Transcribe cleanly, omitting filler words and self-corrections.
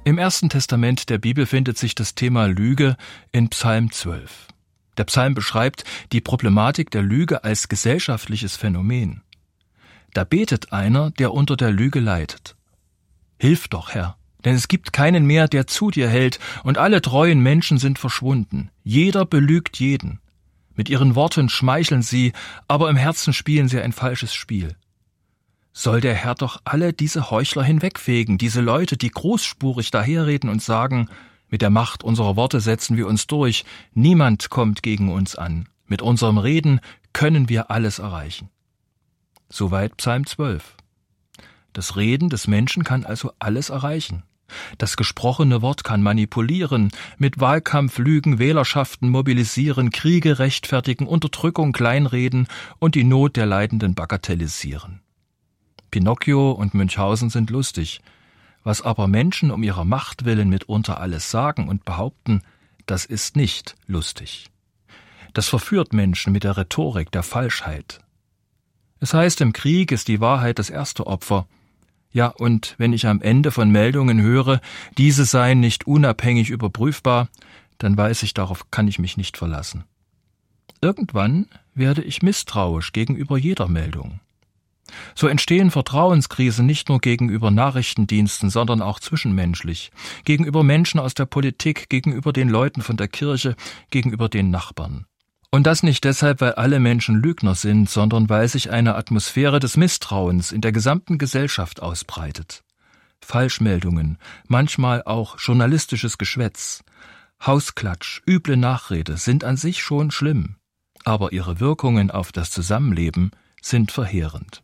Im Ersten Testament der Bibel findet sich das Thema Lüge in Psalm 12. Der Psalm beschreibt die Problematik der Lüge als gesellschaftliches Phänomen. Da betet einer, der unter der Lüge leidet. Hilf doch, Herr, denn es gibt keinen mehr, der zu dir hält, und alle treuen Menschen sind verschwunden. Jeder belügt jeden. Mit ihren Worten schmeicheln sie, aber im Herzen spielen sie ein falsches Spiel. Soll der Herr doch alle diese Heuchler hinwegfegen, diese Leute, die großspurig daherreden und sagen, mit der Macht unserer Worte setzen wir uns durch, niemand kommt gegen uns an. Mit unserem Reden können wir alles erreichen. Soweit Psalm 12. Das Reden des Menschen kann also alles erreichen. Das gesprochene Wort kann manipulieren, mit Wahlkampf lügen, Wählerschaften mobilisieren, Kriege rechtfertigen, Unterdrückung kleinreden und die Not der Leidenden bagatellisieren. Pinocchio und Münchhausen sind lustig. Was aber Menschen um ihrer Macht willen mitunter alles sagen und behaupten, das ist nicht lustig. Das verführt Menschen mit der Rhetorik der Falschheit. Es heißt, im Krieg ist die Wahrheit das erste Opfer. Ja, und wenn ich am Ende von Meldungen höre, diese seien nicht unabhängig überprüfbar, dann weiß ich, darauf kann ich mich nicht verlassen. Irgendwann werde ich misstrauisch gegenüber jeder Meldung. So entstehen Vertrauenskrisen nicht nur gegenüber Nachrichtendiensten, sondern auch zwischenmenschlich, gegenüber Menschen aus der Politik, gegenüber den Leuten von der Kirche, gegenüber den Nachbarn. Und das nicht deshalb, weil alle Menschen Lügner sind, sondern weil sich eine Atmosphäre des Misstrauens in der gesamten Gesellschaft ausbreitet. Falschmeldungen, manchmal auch journalistisches Geschwätz, Hausklatsch, üble Nachrede sind an sich schon schlimm, aber ihre Wirkungen auf das Zusammenleben sind verheerend.